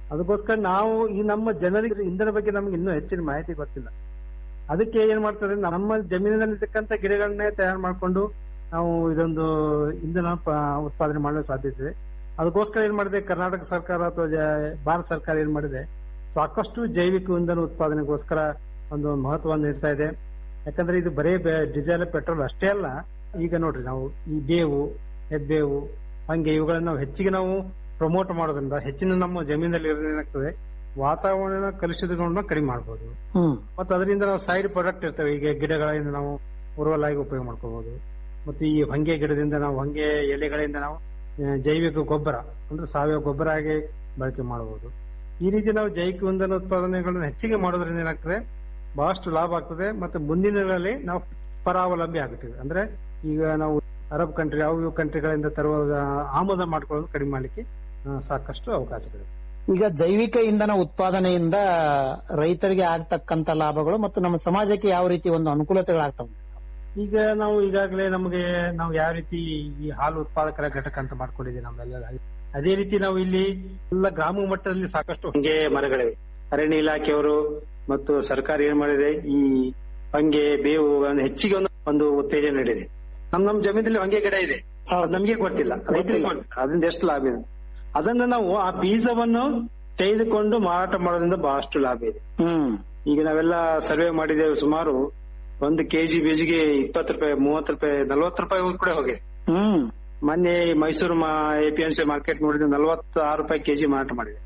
ಅದಕ್ಕೋಸ್ಕರ ನಾವು ಈ ನಮ್ಮ ಜನರಿಗೆ ಇಂಧನ ಬಗ್ಗೆ ನಮ್ಗೆ ಇನ್ನೂ ಹೆಚ್ಚಿನ ಮಾಹಿತಿ ಗೊತ್ತಿಲ್ಲ. ಅದಕ್ಕೆ ಏನ್ ಮಾಡ್ತಾರೆ, ನಮ್ಮ ಜಮೀನಿನಲ್ಲಿರ್ತಕ್ಕಂಥ ಗಿಡಗಳನ್ನೇ ತಯಾರು ಮಾಡ್ಕೊಂಡು ನಾವು ಇದೊಂದು ಇಂಧನ ಉತ್ಪಾದನೆ ಮಾಡಲು ಸಾಧ್ಯತೆ ಇದೆ. ಅದಕ್ಕೋಸ್ಕರ ಏನ್ ಮಾಡಿದೆ ಕರ್ನಾಟಕ ಸರ್ಕಾರ ಅಥವಾ ಭಾರತ ಸರ್ಕಾರ ಏನ್ ಮಾಡಿದೆ, ಸಾಕಷ್ಟು ಜೈವಿಕ ಇಂಧನ ಉತ್ಪಾದನೆಗೋಸ್ಕರ ಒಂದು ಮಹತ್ವವನ್ನು ನೀಡ್ತಾ ಇದೆ. ಯಾಕಂದ್ರೆ ಇದು ಬರೇ ಡೀಸೆಲ್ ಪೆಟ್ರೋಲ್ ಅಷ್ಟೇ ಅಲ್ಲ. ಈಗ ನೋಡ್ರಿ, ನಾವು ಈ ಬೇವು, ಹೆಬ್ಬೇವು, ಹಂಗೆ ಇವುಗಳನ್ನ ನಾವು ಹೆಚ್ಚಿಗೆ ನಾವು ಪ್ರಮೋಟ್ ಮಾಡೋದ್ರಿಂದ ಹೆಚ್ಚಿನ ನಮ್ಮ ಜಮೀನಲ್ಲಿ ಏನಾಗ್ತದೆ, ವಾತಾವರಣ ಕಲುಷಿತಗಳನ್ನ ಕಡಿಮೆ ಮಾಡಬಹುದು. ಮತ್ತೆ ಅದರಿಂದ ನಾವು ಸೈಡ್ ಪ್ರಾಡಕ್ಟ್ ಇರ್ತವೆ. ಈಗ ಗಿಡಗಳಿಂದ ನಾವು ಉರುವಲ್ ಆಗಿ ಉಪಯೋಗ ಮಾಡ್ಕೋಬಹುದು. ಮತ್ತೆ ಈ ಹೊಂಗೆ ಗಿಡದಿಂದ ನಾವು ಹೊಂಗೆ ಎಲೆಗಳಿಂದ ನಾವು ಜೈವಿಕ ಗೊಬ್ಬರ ಅಂದ್ರೆ ಸಾವಯವ ಗೊಬ್ಬರ ಆಗಿ ಬಳಕೆ ಮಾಡಬಹುದು. ಈ ರೀತಿ ನಾವು ಜೈವಿಕ ಇಂಧನ ಉತ್ಪಾದನೆಗಳನ್ನ ಹೆಚ್ಚಿಗೆ ಮಾಡೋದ್ರಿಂದ ಏನಾಗ್ತದೆ, ಬಹಳಷ್ಟು ಲಾಭ ಆಗ್ತದೆ. ಮತ್ತೆ ಮುಂದಿನ ದಿನಗಳಲ್ಲಿ ನಾವು ಪರಾವಲಂಬಿ ಆಗುತ್ತೇವೆ. ಅಂದ್ರೆ ಈಗ ನಾವು ಅರಬ್ ಕಂಟ್ರಿ ಯಾವ ಕಂಟ್ರಿಗಳಿಂದ ತರುವ ಆಮದು ಮಾಡ್ಕೊಳ್ಳೋದು ಕಡಿಮೆ ಮಾಡಲಿಕ್ಕೆ ಸಾಕಷ್ಟು ಅವಕಾಶಗಳಿವೆ. ಈಗ ಜೈವಿಕ ಇಂಧನ ಉತ್ಪಾದನೆಯಿಂದ ರೈತರಿಗೆ ಆಗ್ತಕ್ಕಂತ ಲಾಭಗಳು ಮತ್ತು ನಮ್ಮ ಸಮಾಜಕ್ಕೆ ಯಾವ ರೀತಿ ಒಂದು ಅನುಕೂಲತೆಗಳಾಗ್ತವೆ? ಈಗ ನಾವು ಈಗಾಗಲೇ ನಾವು ಯಾವ ರೀತಿ ಈ ಹಾಲು ಉತ್ಪಾದಕರ ಘಟಕ ಅಂತ ಮಾಡ್ಕೊಂಡಿದ್ದೀವಿ ನಮ್ಮೆಲ್ಲ, ಅದೇ ರೀತಿ ನಾವು ಇಲ್ಲಿ ಎಲ್ಲ ಗ್ರಾಮ ಮಟ್ಟದಲ್ಲಿ ಸಾಕಷ್ಟು ಹೊಂಗೆ ಮರಗಳಿವೆ. ಅರಣ್ಯ ಇಲಾಖೆಯವರು ಮತ್ತು ಸರ್ಕಾರ ಏನ್ ಮಾಡಿದೆ, ಈ ಹೊಂಗೆ ಬೇವು ಹೆಚ್ಚಿಗೆ ಒಂದು ಉತ್ತೇಜನ ನೀಡಿದೆ. ನಮ್ ಜಮೀನಲ್ಲಿ ಹೊಂಗೆ ಗಿಡ ಇದೆ, ನಮ್ಗೆ ಗೊತ್ತಿಲ್ಲ, ರೈತರಿಗೆ ಅದರಿಂದ ಎಷ್ಟು ಲಾಭ ಇದೆ. ಅದನ್ನ ನಾವು ಆ ಬೀಜವನ್ನು ತೆಗೆದುಕೊಂಡು ಮಾರಾಟ ಮಾಡೋದ್ರಿಂದ ಬಹಳಷ್ಟು ಲಾಭ ಇದೆ. ಈಗ ನಾವೆಲ್ಲ ಸರ್ವೆ ಮಾಡಿದ್ದೇವೆ. ಸುಮಾರು 1 kg ಬೀಜಿಗೆ 20 ರೂಪಾಯಿ, 30 ರೂಪಾಯಿ, 40 ರೂಪಾಯಿ ಕೂಡ ಹೋಗಿದೆ. ಮೊನ್ನೆ ಮೈಸೂರು APMC ಮಾರ್ಕೆಟ್ ನೋಡಿದ್ರೆ 46 ರೂಪಾಯಿ ಕೆಜಿ ಮಾರಾಟ ಮಾಡಿದೆ.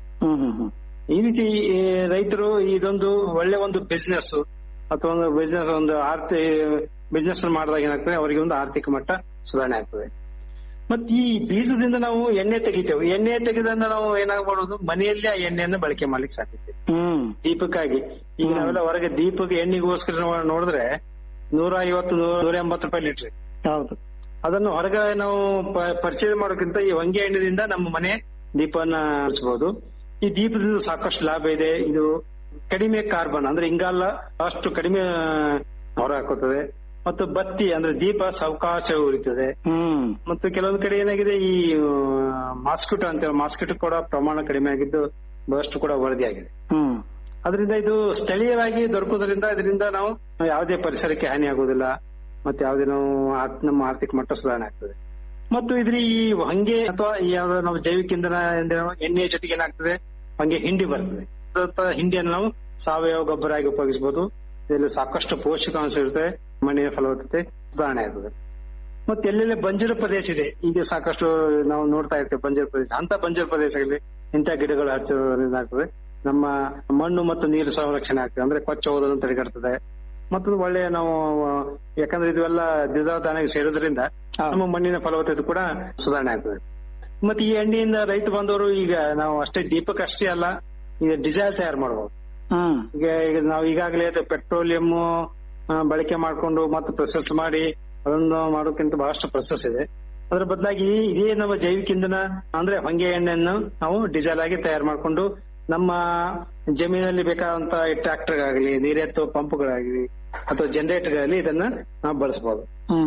ಈ ರೀತಿ ರೈತರು ಇದೊಂದು ಒಳ್ಳೆ ಒಂದು ಬಿಸ್ನೆಸ್ ಅಥವಾ ಒಂದು ಬಿಸ್ನೆಸ್ ಬಿಸ್ನೆಸ್ ಮಾಡಿದಾಗ ಏನಾಗ್ತದೆ, ಅವರಿಗೆ ಒಂದು ಆರ್ಥಿಕ ಮಟ್ಟ ಸುಧಾರಣೆ ಆಗ್ತದೆ. ಮತ್ತೆ ಈ ಬೀಜದಿಂದ ನಾವು ಎಣ್ಣೆ ತೆಗಿತೇವೆ. ಎಣ್ಣೆ ತೆಗೆದನ್ನ ನಾವು ಏನಾಗಬಹುದು, ಮನೆಯಲ್ಲಿ ಆ ಎಣ್ಣೆಯನ್ನು ಬಳಕೆ ಮಾಡ್ಲಿಕ್ಕೆ ಸಾಧ್ಯತೆ. ದೀಪಕ್ಕಾಗಿ ಈಗ ನಾವೆಲ್ಲ ಹೊರಗೆ ದೀಪಕ್ಕೆ ಎಣ್ಣೆಗೋಸ್ಕರ ನೋಡಿದ್ರೆ 150-180 ರೂಪಾಯಿ ಲೀಟರ್. ಹೌದು. ಅದನ್ನು ಹೊರಗೆ ನಾವು ಪರ್ಚೇಸ್ ಮಾಡೋಕ್ಕಿಂತ ಈ ಹೊಂಗೆ ಎಣ್ಣೆದಿಂದ ನಮ್ಮ ಮನೆ ದೀಪವನ್ನ ಹಚ್ಚಬಹುದು. ಈ ದೀಪದಿಂದ ಸಾಕಷ್ಟು ಲಾಭ ಇದೆ. ಇದು ಕಡಿಮೆ ಕಾರ್ಬನ್ ಅಂದ್ರೆ ಇಂಗಾಲ ಅಷ್ಟು ಕಡಿಮೆ ಹೊರ ಹಾಕುತ್ತದೆ. ಮತ್ತು ಬತ್ತಿ ಅಂದ್ರೆ ದೀಪ ಸಾವಕಾಶ ಉರಿತದೆ. ಮತ್ತು ಕೆಲವೊಂದು ಕಡೆ ಏನಾಗಿದೆ, ಈ ಮಾಸ್ಕಿಟೋ ಅಂತೇಳಿ ಮಾಸ್ಕಿಟೋ ಕೂಡ ಪ್ರಮಾಣ ಕಡಿಮೆ ಆಗಿದ್ದು ಬಹಳಷ್ಟು ಕೂಡ ವರದಿಯಾಗಿದೆ. ಅದರಿಂದ ಇದು ಸ್ಥಳೀಯವಾಗಿ ದೊರಕುವುದರಿಂದ ಇದರಿಂದ ನಾವು ಯಾವುದೇ ಪರಿಸರಕ್ಕೆ ಹಾನಿ ಆಗುವುದಿಲ್ಲ. ಮತ್ತೆ ಯಾವುದೇ ನಮ್ಮ ಆರ್ಥಿಕ ಮಟ್ಟ ಸುಧಾರಣೆ ಆಗ್ತದೆ. ಮತ್ತು ಇದ್ರ ಈ ಹೊಂಗೆ ಅಥವಾ ಯಾವ್ದು ನಾವು ಜೈವಿಕ ಇಂಧನ ಎಣ್ಣೆ ಜೊತೆಗೆ ಏನಾಗ್ತದೆ, ಹೊಂಗೆ ಹಿಂಡಿ ಬರ್ತದೆ. ಹಿಂಡಿಯನ್ನು ನಾವು ಸಾವಯವ ಗೊಬ್ಬರ ಆಗಿ ಉಪಯೋಗಿಸಬಹುದು. ಇದರಲ್ಲಿ ಸಾಕಷ್ಟು ಪೋಷಕಾಂಶ ಇರುತ್ತೆ, ಮಣ್ಣಿನ ಫಲವತ್ತತೆ ಸುಧಾರಣೆ ಆಗ್ತದೆ. ಮತ್ತೆ ಎಲ್ಲೆಲ್ಲಿ ಬಂಜರು ಪ್ರದೇಶ ಇದೆ, ಈಗ ಸಾಕಷ್ಟು ನಾವು ನೋಡ್ತಾ ಇರ್ತೇವೆ ಬಂಜರು ಪ್ರದೇಶ. ಅಂತ ಬಂಜರು ಪ್ರದೇಶಗಳಲ್ಲಿ ಇಂಥ ಗಿಡಗಳು ಹಚ್ಚೋದ್ರಿಂದ ಆಗ್ತದೆ, ನಮ್ಮ ಮಣ್ಣು ಮತ್ತು ನೀರು ಸಂರಕ್ಷಣೆ ಆಗ್ತದೆ. ಅಂದ್ರೆ ಕೊಚ್ಚ ಹೋಗೋದನ್ನು ತಡೆಗಟ್ತದೆ. ಮತ್ತು ಒಳ್ಳೆಯ ನಾವು ಯಾಕಂದ್ರೆ ಇದೆಲ್ಲ ದ್ವಿದಳ ಧಾನ್ಯಕ್ಕೆ ಸೇರೋದ್ರಿಂದ ನಮ್ಮ ಮಣ್ಣಿನ ಫಲವತ್ತತೆ ಕೂಡ ಸುಧಾರಣೆ ಆಗ್ತದೆ. ಮತ್ತೆ ಈ ಎಣ್ಣೆಯಿಂದ ರೈತ ಬಂದವರು ಈಗ ನಾವು ಅಷ್ಟೇ ದೀಪಕ್ ಅಷ್ಟೇ ಅಲ್ಲ, ಈಗ ಡಿಸೈಲ್ ತಯಾರು ಮಾಡಬಹುದು. ಈಗ ನಾವು ಈಗಾಗಲೇ ಪೆಟ್ರೋಲಿಯಂ ಬಳಕೆ ಮಾಡಿಕೊಂಡು ಮತ್ತೆ ಪ್ರೊಸೆಸ್ ಮಾಡಿ ಅದನ್ನು ಮಾಡೋಕ್ಕಿಂತ ಬಹಳಷ್ಟು ಪ್ರೊಸೆಸ್ ಇದೆ. ಅದ್ರ ಬದಲಾಗಿ ಇದೇ ನಮ್ಮ ಜೈವಿಕ ಇಂಧನ ಅಂದ್ರೆ ಹೊಂಗೆ ಎಣ್ಣೆಯನ್ನು ನಾವು ಡೀಸೆಲ್ ಆಗಿ ತಯಾರು ಮಾಡಿಕೊಂಡು ನಮ್ಮ ಜಮೀನಲ್ಲಿ ಬೇಕಾದಂತ ಟ್ರ್ಯಾಕ್ಟರ್ಗಾಗಲಿ, ನೀರೆತ್ತುವ ಪಂಪ್ಗಳಾಗಲಿ ಅಥವಾ ಜನರೇಟರ್ಗಾಗಲಿ ಇದನ್ನ ನಾವು ಬಳಸಬಹುದು.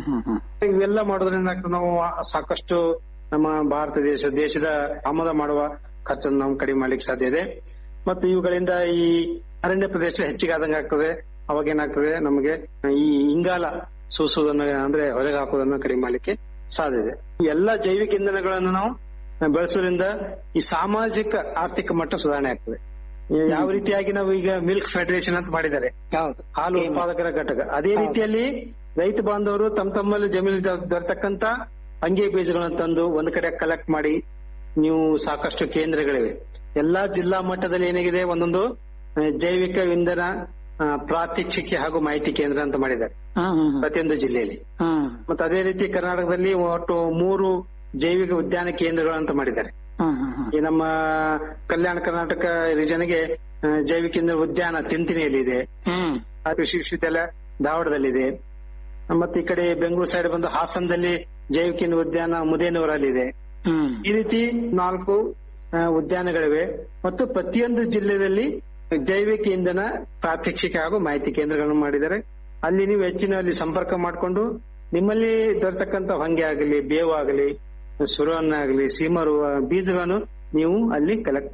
ಇವೆಲ್ಲ ಮಾಡೋದ್ರಿಂದ ನಾವು ಸಾಕಷ್ಟು ನಮ್ಮ ಭಾರತ ದೇಶದ ಆಮದು ಮಾಡುವ ಖರ್ಚನ್ನು ನಾವು ಕಡಿಮೆ ಮಾಡ್ಲಿಕ್ಕೆ ಸಾಧ್ಯ ಇದೆ. ಮತ್ತು ಇವುಗಳಿಂದ ಈ ಅರಣ್ಯ ಪ್ರದೇಶ ಹೆಚ್ಚಿಗೆ ಆದಂಗೆ ಆಗ್ತದೆ. ಅವಾಗ ಏನಾಗ್ತದೆ, ನಮಗೆ ಈ ಇಂಗಾಲ ಸೂಸುವುದನ್ನ ಅಂದ್ರೆ ಹೊರಗೆ ಹಾಕೋದನ್ನ ಕಡಿಮೆ ಮಾಡ್ಲಿಕ್ಕೆ ಸಾಧ್ಯ ಇದೆ. ಈ ಎಲ್ಲಾ ಜೈವಿಕ ಇಂಧನಗಳನ್ನು ನಾವು ಬೆಳೆಸೋದ್ರಿಂದ ಈ ಸಾಮಾಜಿಕ ಆರ್ಥಿಕ ಮಟ್ಟ ಸುಧಾರಣೆ ಆಗ್ತದೆ. ಯಾವ ರೀತಿಯಾಗಿ ನಾವು ಈಗ ಮಿಲ್ಕ್ ಫೆಡರೇಷನ್ ಅಂತ ಮಾಡಿದ್ದಾರೆ, ಹಾಲು ಉತ್ಪಾದಕರ ಘಟಕ. ಅದೇ ರೀತಿಯಲ್ಲಿ ರೈತ ಬಾಂಧವರು ತಮ್ಮಲ್ಲಿ ಜಮೀನು ದೊರೆತಕ್ಕಂತ ಹೊಂಗೆ ಬೀಜಗಳನ್ನು ತಂದು ಒಂದು ಕಡೆ ಕಲೆಕ್ಟ್ ಮಾಡಿ, ನೀವು ಸಾಕಷ್ಟು ಕೇಂದ್ರಗಳಿವೆ ಎಲ್ಲಾ ಜಿಲ್ಲಾ ಮಟ್ಟದಲ್ಲಿ ಏನಾಗಿದೆ, ಒಂದೊಂದು ಜೈವಿಕ ಇಂಧನ ಪ್ರಾತ್ಯಕ್ಷಿಕೆ ಹಾಗೂ ಮಾಹಿತಿ ಕೇಂದ್ರ ಅಂತ ಮಾಡಿದ್ದಾರೆ ಪ್ರತಿಯೊಂದು ಜಿಲ್ಲೆಯಲ್ಲಿ. ಮತ್ತೆ ಅದೇ ರೀತಿ ಕರ್ನಾಟಕದಲ್ಲಿ ಒಟ್ಟು 3 ಜೈವಿಕ ಉದ್ಯಾನ ಕೇಂದ್ರಗಳಂತ ಮಾಡಿದ್ದಾರೆ. ಈ ನಮ್ಮ ಕಲ್ಯಾಣ ಕರ್ನಾಟಕ ರೀಜನ್ಗೆ ಜೈವಿಕ ಇಂಧನ ಉದ್ಯಾನ ತಿಂತಿಣಿಯಲ್ಲಿ ಇದೆ, ಕೃಷಿ ವಿಶ್ವವಿದ್ಯಾಲಯ ಧಾರವಾಡದಲ್ಲಿದೆ. ಮತ್ತೆ ಈ ಕಡೆ ಬೆಂಗಳೂರು ಸೈಡ್ ಬಂದು ಹಾಸನದಲ್ಲಿ ಜೈವಿಕ ಇಂಧನ ಉದ್ಯಾನ ಮುದೇನೂರಲ್ಲಿ ಇದೆ. ಈ ರೀತಿ 4 ಉದ್ಯಾನಗಳಿವೆ. ಮತ್ತು ಪ್ರತಿಯೊಂದು ಜಿಲ್ಲೆಯಲ್ಲಿ ಜೈವಿಕ ಇಂಧನ ಪ್ರಾತ್ಯಕ್ಷಿಕೆ ಹಾಗೂ ಮಾಹಿತಿ ಕೇಂದ್ರಗಳನ್ನು ಮಾಡಿದ್ದಾರೆ. ಅಲ್ಲಿ ನೀವು ಹೆಚ್ಚಿನಲ್ಲಿ ಸಂಪರ್ಕ ಮಾಡಿಕೊಂಡು ನಿಮ್ಮಲ್ಲಿ ದೊರೆತಕ್ಕಂತ ಹೊಂಗೆ ಆಗಲಿ, ಬೇವು ಆಗಲಿ, ಸುರವನ್ನ ಆಗಲಿ, ಸೀಮರು ಬೀಜಗಳನ್ನು ನೀವು ಅಲ್ಲಿ ಕಲೆಕ್ಟ್